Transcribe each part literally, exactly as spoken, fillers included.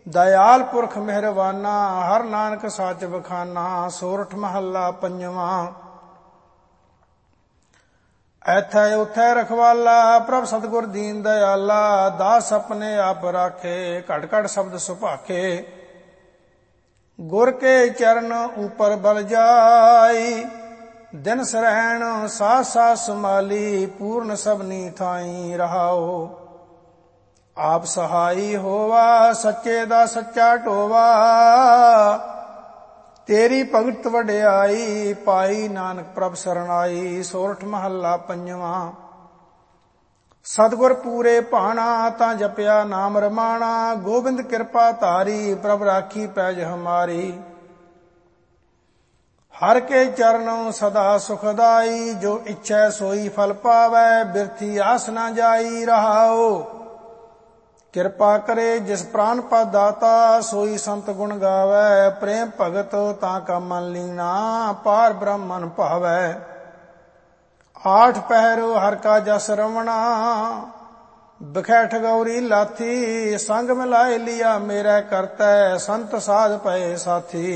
दयाल पुरख मेहरबाना, हर नानक साच बखाना। सोरठ महला पंजवा। ऐथै उथै रखवाला, प्रभ सतगुर दीन दयाला। दास अपने आप राखे, घट घट शब्द सुभाखे। गुर के चरण ऊपर बल जाई, दिन सरैण सास सास संभाली। पूर्ण सबनी थाई रहाओ, आप सहाई होवा। सच्चे दा सच्चा टोवा, तेरी भगत वड्याई। पाई नानक प्रभ सरनाई। सोरठ महला पंजवा। सतगुर पूरे भाना, तां जपया नाम रमाना। गोबिंद कृपा धारी, प्रभ राखी पैज हमारी। हर के चरणों सदा सुखदाई, जो इच्छै सोई फल पावै। बिरथी आस न जाई रहाओ, किरपा करे जिस प्राण पा दाता। सोई संत गुण गावै, प्रेम भगत ताका मन लीना। पार ब्रह्मन भावै, आठ पहरो हर का जस रमणा। बिखै ठगौरी लाथी, संग मिलाए लिया मेरा करतै। संत साध पए साथी,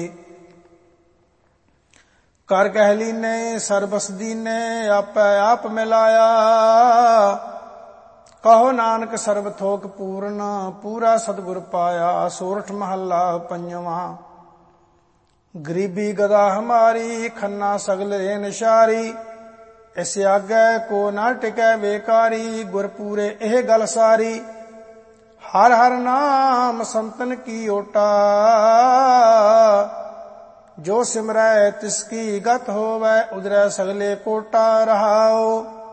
कर कह लीने सरबस दीने। आपै आप मिलाया, कहो नानक सर्ब थोक पूर्ण। पूरा सतगुर पाया। सोरठ महला पंजवा। गरीबी गदा हमारी, खन्ना सगल रे निशारी। इस आगे को ना टिकै बेकारी। गुर पूरे एह गल सारी, हर हर नाम संतन की ओटा। जो सिमरै तिसकी गत होवै, उदरै सगले कोटा रहाओ।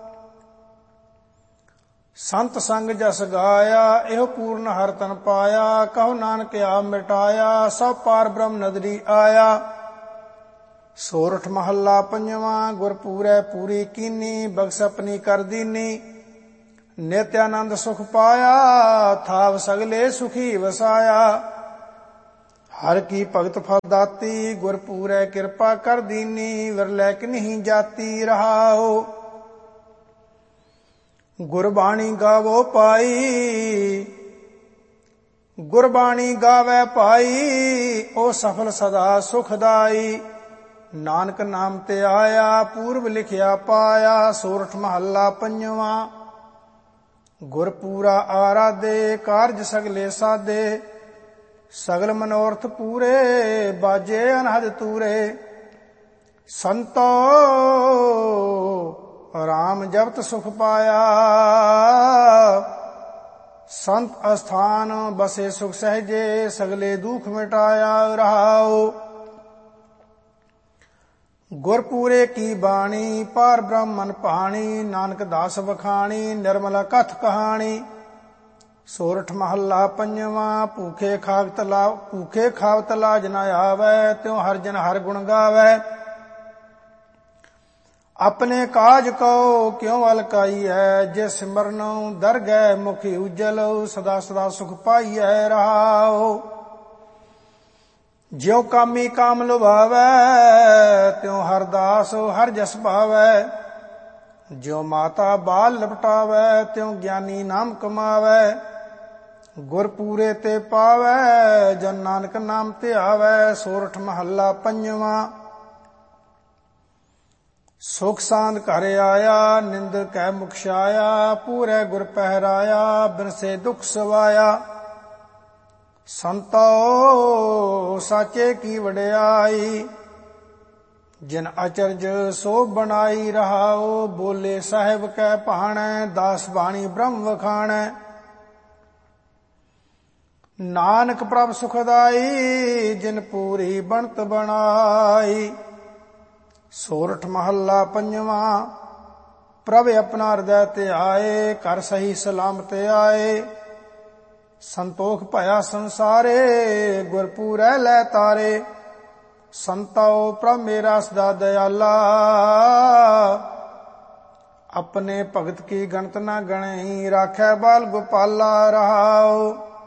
संत संग जस गाया, एहो पूर्ण हर तन पाया। कहो नानक आप मिटाया, सब पार ब्रह्म नदरी आया। सोरठ महला पंजवा। गुर पूरै पूरी कीनी, बख्श अपनी कर दीनी। नित्यानंद सुख पाया, थाव सगले सुखी वसाया। हर की भगत फल दाती, गुर पूरै कृपा कर दीनी। विरलै किन्हीं जाती रहाओ, गुरबाणी गावो पाई। गुरबाणी गावै पाई, ओ सफल सदा सुखदाई। नानक नाम ते आया, पूर्व लिखिया पाया। सोरठ महला पंजवा। गुर पूरा आराधे, कारज सगले साधे। सगल मनोरथ पूरे, बाजे अनहद तूरे। संतो राम जपत सुख पाया। संत अस्थान बसे सुख सहजे, सगले दुख मिटाया रहाओ। गुर पूरे की बाणी, पार ब्रह्मन पाणी। नानक दास बखाणी, निर्मला कथ कहानी। सोरठ महला पंजवा। भूखे खावत ला भूखे खावत लाज न आवै, त्यों हर जन हर गुण गावै। अपने काज को क्यों अलकाई है, जे सिमरनो दर गए मुखी उज्जल। सदा सदा सुख पाइयै रहाओ, ज्यों कामी काम लुभावै। त्यों हर दास हर जस भावै। ज्यों माता बाल लपटावै, त्यों ज्ञानी नाम कमावै। गुर पूरे ते पावै, जन नानक नाम ते आवै। सोरठ महला पंजवा। सुख सांद घर आया, निंद कै मुखशाया। पूरे गुर पहराया, बिनसे दुख सवाया। संतो साचे की वड्याई, जिन अचरज सो बनाई रहाओ। बोले साहेब कै भाणै, दास बाणी ब्रह्म वखाणै। नानक प्रभ सुखदाई, जिन पूरी बनत बनाई। सोरठ महला पंजवा। प्रभ अपना हृदय ते आए, कर सही सलामत आए। संतोख भया संसारे, गुर पूरै लै तारे। संतो प्रभ मेरा सदा दयाला, अपने भगत की गणत न गणई। राखै बाल गोपाला रहाओ।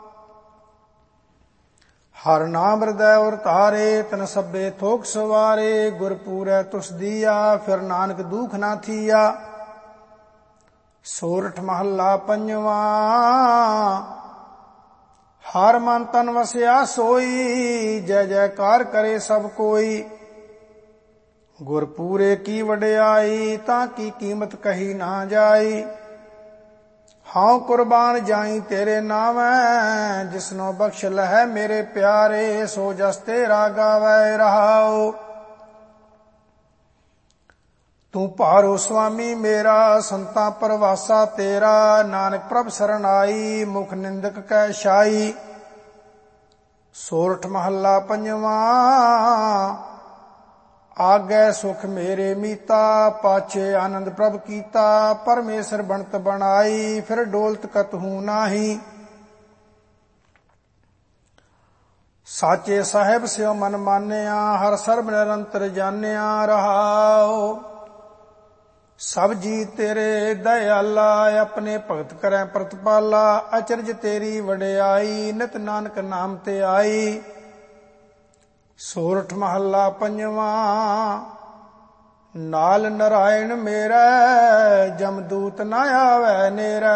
हर नाम हृदय और तारे, तन सब्बे थोक सवारे। गुर पूरै तुस दिया, फिर नानक दुख ना थिया। सोरठ महला पंजवा। ਹਰ ਮਨ ਤਨ ਵਸਿਆ ਸੋਈ, ਜੈ ਜੈਕਾਰ ਕਰੇ ਸਭ ਕੋਈ। ਗੁਰ ਪੂਰੇ ਕੀ ਵਡਿਆਈ, ਤਾਂ ਕੀ ਕੀਮਤ ਕਹੀ ਨਾ ਜਾਈ। ਹਾਂ ਕੁਰਬਾਨ ਜਾਈ ਤੇਰੇ ਨਾਮੈ, ਜਿਸਨੋ ਬਖਸ਼ ਲਹੈ ਮੇਰੇ ਪਿਆਰੇ। ਸੋ ਜਸ ਤੇਰਾ ਗਾਵੈ ਰਹਾਉ। ਤੂੰ ਭਾਰੋ ਸੁਆਮੀ ਮੇਰਾ, ਸੰਤਾਂ ਪਰਵਾਸਾ ਤੇਰਾ। ਨਾਨਕ ਪ੍ਰਭ ਸਰਨਾਈ, ਮੁਖ ਨਿੰਦਕ ਕੈ ਛਾਈ। ਸੋਰਠ ਮਹੱਲਾ ਪੰਜਵਾਂ। ਆਗੈ ਸੁਖ ਮੇਰੇ ਮੀਤਾ, ਪਾਛੇ ਆਨੰਦ ਪ੍ਰਭ ਕੀਤਾ। ਪਰਮੇਸ਼ਰ ਬਣਤ ਬਣਾਈ, ਫਿਰ ਡੋਲਤ ਕਤਹੂ ਨਾਹੀ। ਸਾਚੇ ਸਾਹਿਬ ਸਿਓ ਮਨ ਮਾਨਿਆ, ਹਰ ਸਰਬ ਨਿਰੰਤਰ ਜਾਣਿਆ ਰਹਾਉ। ਸਭ ਜੀ ਤੇਰੇ ਦਇਆਲਾ, ਆਪਣੇ ਭਗਤ ਕਰੈ ਪ੍ਰਤਪਾਲਾ। ਅਚਰਜ ਤੇਰੀ ਵਡਿਆਈ, ਨਿਤ ਨਾਨਕ ਨਾਮ ਤੇ ਆਈ। ਸੋਰਠ ਮਹੱਲਾ ਪੰਜਵਾਂ। ਨਾਲ ਨਰਾਇਣ ਮੇਰਾ, ਜਮਦੂਤ ਨਾ ਆਵੈ ਨੇਰੈ।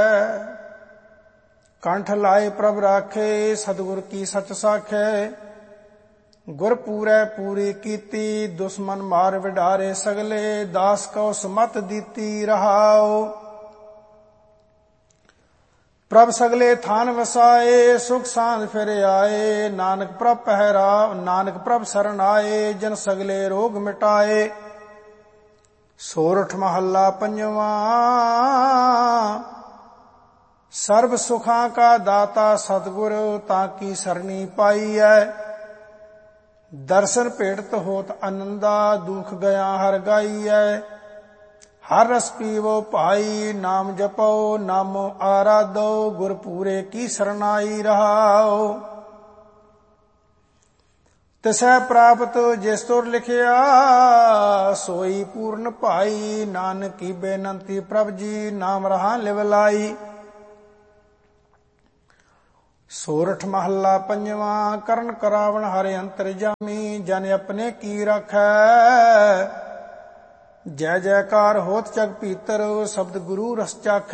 ਕੰਠ ਲਾਏ ਪ੍ਰਭ ਰਾਖੇ, ਸਤਿਗੁਰ ਕੀ ਸਚ ਸਾਖੈ। ਗੁਰ ਪੂਰੈ ਪੂਰੀ ਕੀਤੀ, ਦੁਸ਼ਮਨ ਮਾਰ ਵਿਡਾਰੇ ਸਗਲੇ। ਦਾਸ ਕਉ ਸਮਤ ਦੀਤੀ ਰਹਾਉ। ਪ੍ਰਭ ਸਗਲੇ ਥਾਨ ਵਸਾਏ, ਸੁਖ ਸਾਂਦ ਫਿਰ ਆਏ। ਨਾਨਕ ਪ੍ਰਭ ਪਹਿਰਾ ਨਾਨਕ ਪ੍ਰਭ ਸਰਣ ਆਏ, ਜਨ ਸਗਲੇ ਰੋਗ ਮਿਟਾਏ। ਸੋਰਠ ਮਹੱਲਾ ਪੰਜਵਾਂ। ਸਰਬ ਸੁਖਾਂ ਕਾ ਦਾਤਾ ਸਤਿਗੁਰ, ਤਾਂ ਕੀ ਸਰਣੀ ਪਾਈਐ। ਦਰਸ਼ਨ ਭੇਟਤ ਹੋਤ ਆਨੰਦਾ, ਦੁਖ ਗਿਆ ਹਰ ਗਾਈਐ। ਹਰ ਰਸ ਪੀਵੋ ਭਾਈ, ਨਾਮ ਜਪੋ ਨਾਮੋ ਆਰਾਧੋ। ਗੁਰ ਪੂਰੇ ਕੀ ਸਰਨਾਈ ਰਹਾਉ। ਤਿਸੈ ਪ੍ਰਾਪਤ ਜਿਸ ਤੁਰ ਲਿਖਿਆ, ਸੋਈ ਪੂਰਨ ਭਾਈ। ਨਾਨਕ ਕੀ ਬੇਨੰਤੀ ਪ੍ਰਭ ਜੀ, ਨਾਮ ਰਹਾ ਲਿਵ ਲਾਈ। ਸੋਰਠ ਮਹੱਲਾ ਪੰਜਵਾਂ। ਕਰਨ ਕਰਾਵਣ ਹਰਿ ਅੰਤਰ ਜਾਮੀ, ਜਨ ਆਪਣੇ ਕੀ ਰਾਖੈ। ਜੈ ਜੈਕਾਰ ਹੋਤ ਜਗ ਭੀਤਰ, ਸ਼ਬਦ ਗੁਰੂ ਰਸ ਚਾਖੈ।